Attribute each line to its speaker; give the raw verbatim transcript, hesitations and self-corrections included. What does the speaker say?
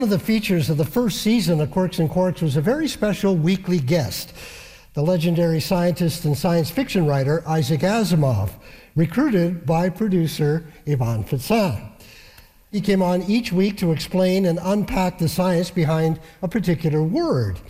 Speaker 1: One of the features of the first season of Quirks and Quarks was a very special weekly guest, the legendary scientist and science fiction writer Isaac Asimov, recruited by producer Ivan Fecan. He came on each week to explain and unpack the science behind a particular word.